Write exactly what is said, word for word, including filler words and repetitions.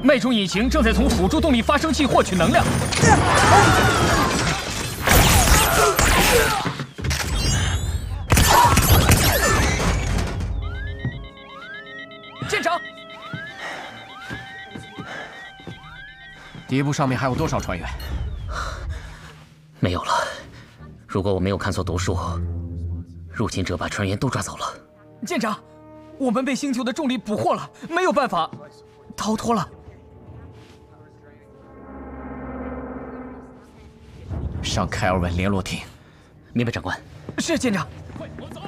脉冲引擎正在从辅助动力发生器获取能量。舰长， 底部上面还有多少船员？ 没有了。如果我没有看错读数，入侵者把船员都抓走了。 舰长，我们被星球的重力捕获了，没有办法逃脱了。 上凯尔文联络艇。 明白，长官。 是舰长。 快，往早